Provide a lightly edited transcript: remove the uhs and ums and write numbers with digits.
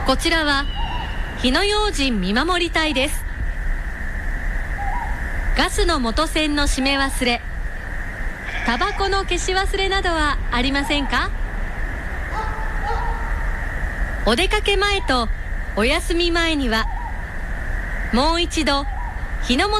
こちらは火の用心見守り隊です。ガスの元栓の閉め忘れ、タバコの消し忘れなどはありませんか？お出かけ前とお休み前にはもう一度火の元